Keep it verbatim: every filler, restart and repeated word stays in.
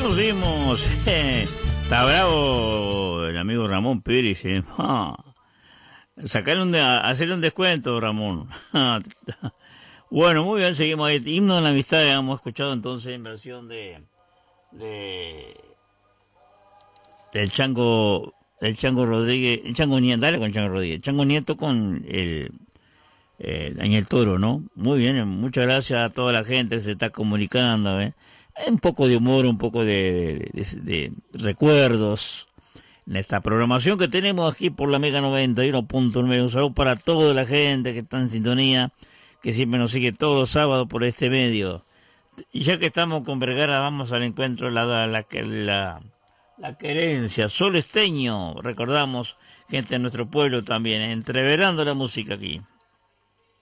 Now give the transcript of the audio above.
seguimos, seguimos. Está bravo el amigo Ramón Pérez. ¿eh? Ah. Sacarle un de, hacerle un descuento, Ramón. Bueno, muy bien, seguimos ahí. Himno de la amistad, hemos escuchado entonces en versión de, de del Chango, el Chango Rodríguez, el Chango Nieto, dale con Chango Rodríguez, Chango Nieto con el eh, Daniel Toro, ¿no? Muy bien, muchas gracias a toda la gente que se está comunicando, ¿eh? Un poco de humor, un poco de, de, de, de recuerdos en esta programación que tenemos aquí por la Mega noventa y uno punto nueve. Un saludo para toda la gente que está en sintonía, que siempre nos sigue todos los sábados por este medio. Y ya que estamos con Vergara, vamos al encuentro de la, la, la, la, la querencia, Sol Esteño, recordamos, gente de nuestro pueblo también, entreverando la música aquí.